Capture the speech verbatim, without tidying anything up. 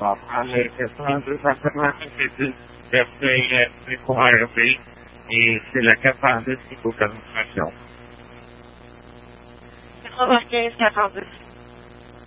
falei questão exatamente de deve requirement e se la capacité de communication. quatre-vingt-quinze quarante-deux.